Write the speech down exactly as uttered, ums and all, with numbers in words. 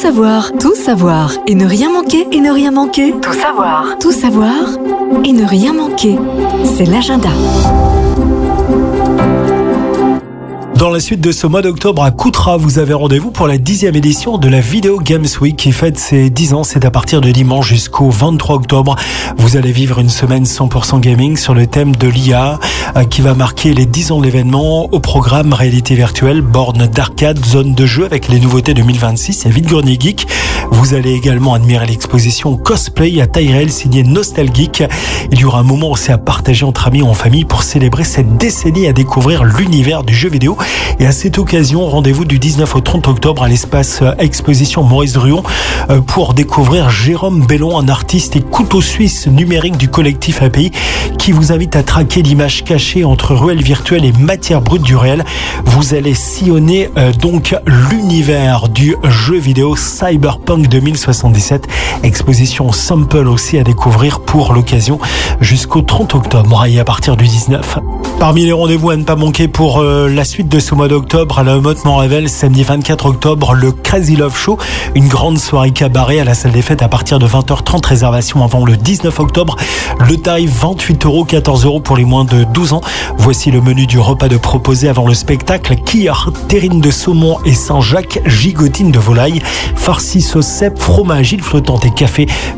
savoir, tout savoir et ne rien manquer et ne rien manquer. Tout savoir, tout savoir et ne rien manquer. C'est l'agenda. Dans la suite de ce mois d'octobre à Coutras, vous avez rendez-vous pour la dixième édition de la Video Games Week qui fête ses dix ans. C'est à partir de dimanche jusqu'au vingt-trois octobre. Vous allez vivre une semaine cent pour cent gaming sur le thème de l'I A qui va marquer les dix ans de l'événement. Au programme réalité virtuelle, bornes d'arcade, zone de jeu avec les nouveautés deux mille vingt-six et vide-grenier geek. Vous allez également admirer l'exposition cosplay à taille réelle signée Nostalgeek. Il y aura un moment aussi à partager entre amis ou en famille pour célébrer cette décennie à découvrir l'univers du jeu vidéo. Et à cette occasion, rendez-vous du dix-neuf au trente octobre à l'espace exposition Maurice Druon pour découvrir Jérôme Bellon, un artiste et couteau suisse numérique du collectif A P I qui vous invite à traquer l'image cachée entre ruelle virtuelle et matière brute du réel. Vous allez sillonner euh, donc l'univers du jeu vidéo Cyberpunk deux mille soixante-dix-sept. Exposition sample aussi à découvrir pour l'occasion jusqu'au trente octobre et à partir du dix-neuf. Parmi les rendez-vous à ne pas manquer pour euh, la suite de ce mois d'octobre, à la Motte Montrével, samedi vingt-quatre octobre, le Crazy Love Show, une grande soirée cabaret à la salle des fêtes à partir de vingt heures trente, réservation avant le dix-neuf octobre. Le tarif vingt-huit euros, quatorze euros pour les moins de douze ans. Voici le menu du repas de proposé avant le spectacle. Kir, terrine de saumon et Saint-Jacques, gigotine de volaille, farci sauce cèpe, fromage, île flottante et café.